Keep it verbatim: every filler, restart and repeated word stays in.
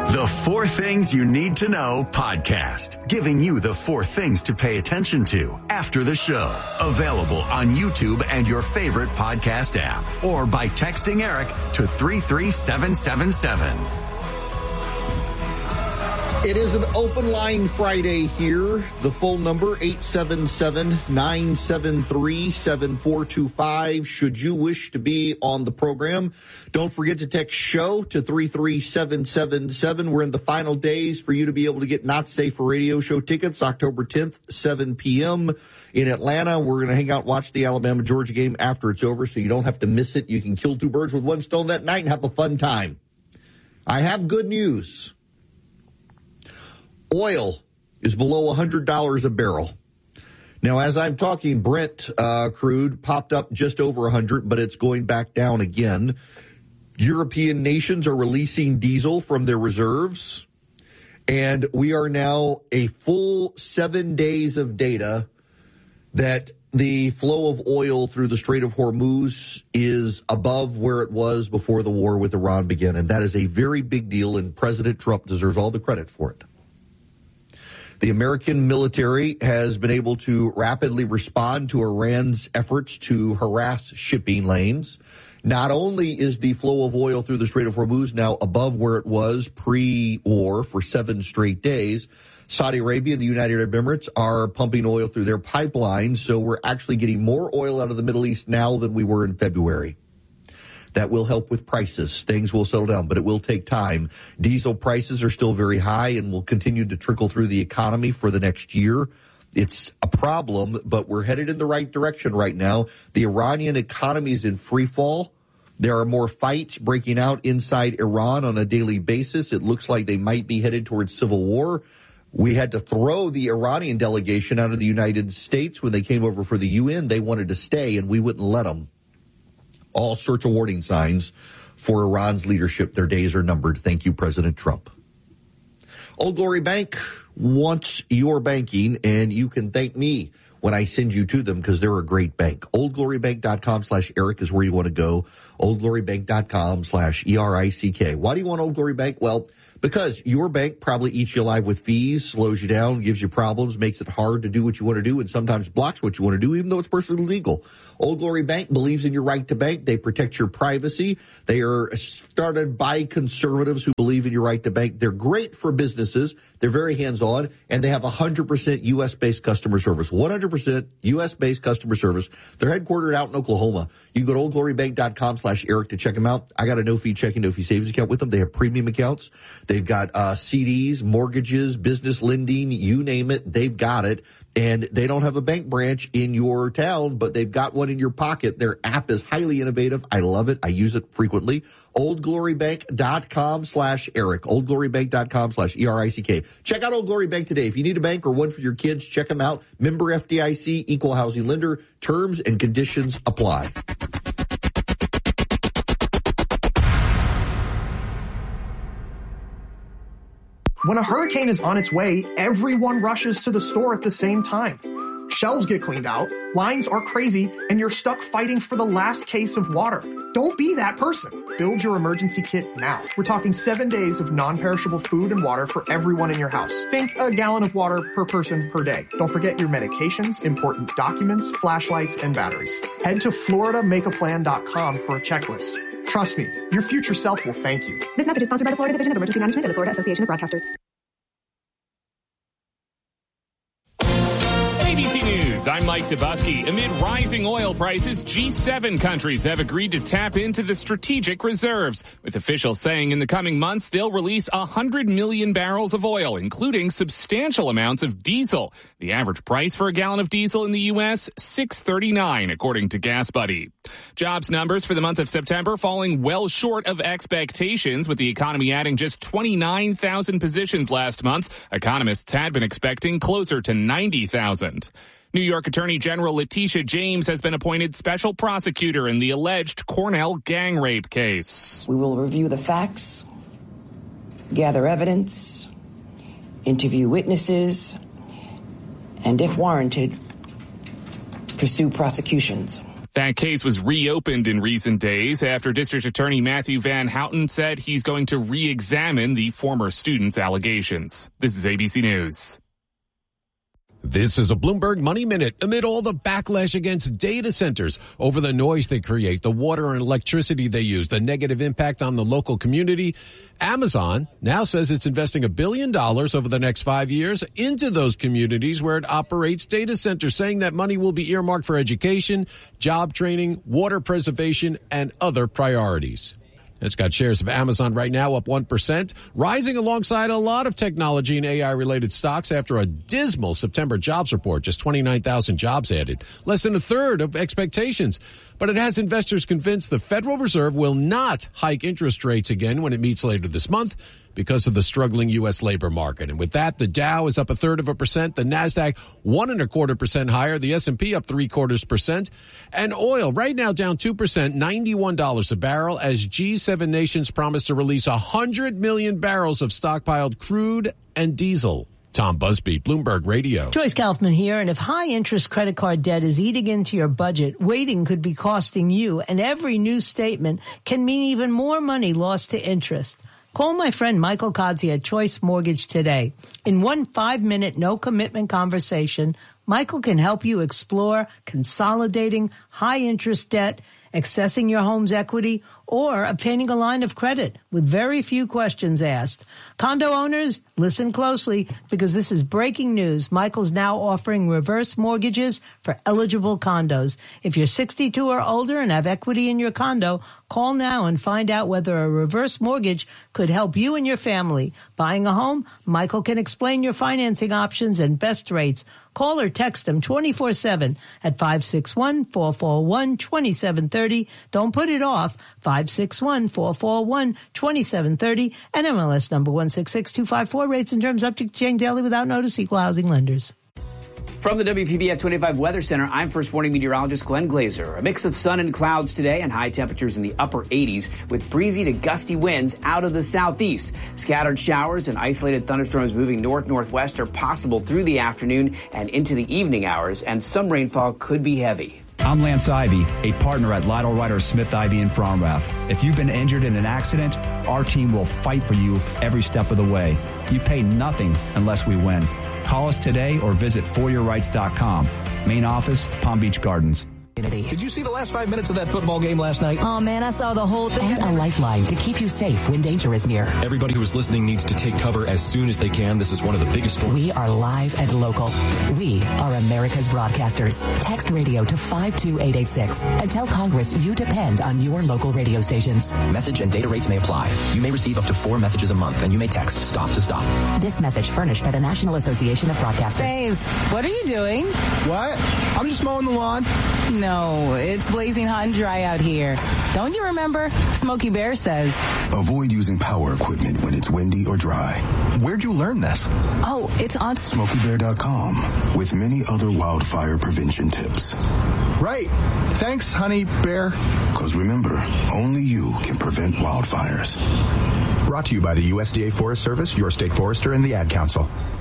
The Four Things You Need to Know podcast, giving you the four things to pay attention to after the show. Available on YouTube and your favorite podcast app, or by texting Eric to three three seven seven seven. It is an open line Friday here. The phone number, eight seven seven, nine seven three, seven four two five. Should you wish to be on the program, don't forget to text SHOW to three three seven seven seven. We're in the final days for you to be able to get Not Safe for Radio show tickets, October tenth, seven p.m. in Atlanta. We're going to hang out and watch the Alabama-Georgia game after it's over, so you don't have to miss it. You can kill two birds with one stone that night and have a fun time. I have good news. Oil is below one hundred dollars a barrel. Now, as I'm talking, Brent uh, crude popped up just over one hundred, but it's going back down again. European nations are releasing diesel from their reserves, and we are now a full seven days of data that the flow of oil through the Strait of Hormuz is above where it was before the war with Iran began, and that is a very big deal, and President Trump deserves all the credit for it. The American military has been able to rapidly respond to Iran's efforts to harass shipping lanes. Not only is the flow of oil through the Strait of Hormuz now above where it was pre-war for seven straight days, Saudi Arabia and the United Arab Emirates are pumping oil through their pipelines, so we're actually getting more oil out of the Middle East now than we were in February. That will help with prices. Things will settle down, but it will take time. Diesel prices are still very high and will continue to trickle through the economy for the next year. It's a problem, but we're headed in the right direction right now. The Iranian economy is in free fall. There are more fights breaking out inside Iran on a daily basis. It looks like they might be headed towards civil war. We had to throw the Iranian delegation out of the United States when they came over for the U N. They wanted to stay, and we wouldn't let them. All sorts of warning signs for Iran's leadership. Their days are numbered. Thank you, President Trump. Old Glory Bank wants your banking, and you can thank me when I send you to them because they're a great bank. oldglorybank.com slash Eric is where you want to go. oldglorybank.com slash E R I C K. Why do you want Old Glory Bank? Well, because your bank probably eats you alive with fees, slows you down, gives you problems, makes it hard to do what you want to do, and sometimes blocks what you want to do, even though it's perfectly legal. Old Glory Bank believes in your right to bank. They protect your privacy. They are started by conservatives who believe in your right to bank. They're great for businesses. They're very hands-on, and they have one hundred percent U S-based customer service. one hundred percent U S-based customer service. They're headquartered out in Oklahoma. You can go to oldglorybank.com slash Eric to check them out. I got a no-fee checking, no-fee savings account with them. They have premium accounts. They've got uh, C Ds, mortgages, business lending, you name it. They've got it. And they don't have a bank branch in your town, but they've got one in your pocket. Their app is highly innovative. I love it. I use it frequently. oldglorybank.com slash Eric. oldglorybank.com slash E R I C K. Check out Old Glory Bank today. If you need a bank or one for your kids, check them out. Member F D I C, equal housing lender. Terms and conditions apply. When a hurricane is on its way, everyone rushes to the store at the same time. Shelves get cleaned out, lines are crazy, and you're stuck fighting for the last case of water. Don't be that person. Build your emergency kit now. We're talking seven days of non-perishable food and water for everyone in your house. Think a gallon of water per person per day. Don't forget your medications, important documents, flashlights, and batteries. Head to florida make a plan dot com for a checklist. Trust me, your future self will thank you. This message is sponsored by the Florida Division of Emergency Management and the Florida Association of Broadcasters. A B C News, I'm Mike Tobuski. Amid rising oil prices, G seven countries have agreed to tap into the strategic reserves, with officials saying in the coming months they'll release one hundred million barrels of oil, including substantial amounts of diesel. The average price for a gallon of diesel in the U S, six thirty-nine, according to Gas Buddy. Jobs numbers for the month of September falling well short of expectations, with the economy adding just twenty-nine thousand positions last month. Economists had been expecting closer to ninety thousand. New York Attorney General Letitia James has been appointed special prosecutor in the alleged Cornell gang rape case. We will review the facts, gather evidence, interview witnesses, and if warranted, pursue prosecutions. That case was reopened in recent days after District Attorney Matthew Van Houten said he's going to re-examine the former student's allegations. This is A B C News. This is a Bloomberg Money Minute. Amid all the backlash against data centers over the noise they create, the water and electricity they use, the negative impact on the local community, Amazon now says it's investing a billion dollars over the next five years into those communities where it operates data centers, saying that money will be earmarked for education, job training, water preservation, and other priorities. It's got shares of Amazon right now up one percent, rising alongside a lot of technology and A I-related stocks after a dismal September jobs report, just twenty-nine thousand jobs added, less than a third of expectations. But it has investors convinced the Federal Reserve will not hike interest rates again when it meets later this month because of the struggling U S labor market. And with that, the Dow is up a third of a percent, the NASDAQ one and a quarter percent higher, the S and P up three quarters percent, and oil right now down two percent, ninety-one dollars a barrel, as G seven nations promise to release one hundred million barrels of stockpiled crude and diesel. Tom Busby, Bloomberg Radio. Joyce Kaufman here, and if high-interest credit card debt is eating into your budget, waiting could be costing you, and every new statement can mean even more money lost to interest. Call my friend Michael Kodzie at Choice Mortgage today. In one five-minute, no-commitment conversation, Michael can help you explore consolidating high-interest debt, accessing your home's equity, or obtaining a line of credit with very few questions asked. Condo owners, listen closely because this is breaking news. Michael's now offering reverse mortgages for eligible condos. If you're sixty-two or older and have equity in your condo, call now and find out whether a reverse mortgage could help you and your family. Buying a home? Michael can explain your financing options and best rates. Call or text him twenty-four seven at five six one, four four one, two seven three zero. Don't put it off. five six one, four four one, two seven three zero and M L S number one six six two five four. Rates and terms subject to change daily without notice. Equal housing lenders. From the W P B F twenty-five Weather Center, I'm First Warning Meteorologist Glenn Glazer. A mix of sun and clouds today and high temperatures in the upper eighties with breezy to gusty winds out of the southeast. Scattered showers and isolated thunderstorms moving north-northwest are possible through the afternoon and into the evening hours, and some rainfall could be heavy. I'm Lance Ivy, a partner at Lytle Ryder Smith Ivy in Fromrath. If you've been injured in an accident, our team will fight for you every step of the way. You pay nothing unless we win. Call us today or visit for your rights dot com. Main office, Palm Beach Gardens. Did you see the last five minutes of that football game last night? Oh, man, I saw the whole thing. And a lifeline to keep you safe when danger is near. Everybody who is listening needs to take cover as soon as they can. This is one of the biggest storms. We are live and local. We are America's broadcasters. Text radio to five two eight eight six and tell Congress you depend on your local radio stations. Message and data rates may apply. You may receive up to four messages a month, and you may text STOP to STOP. This message furnished by the National Association of Broadcasters. Babes, what are you doing? What? I'm just mowing the lawn. No, it's blazing hot and dry out here. Don't you remember? Smokey Bear says. Avoid using power equipment when it's windy or dry. Where'd you learn this? Oh, it's on Smokey Bear dot com with many other wildfire prevention tips. Right. Thanks, honey bear. Because remember, only you can prevent wildfires. Brought to you by the U S D A Forest Service, your state forester, and the Ad Council.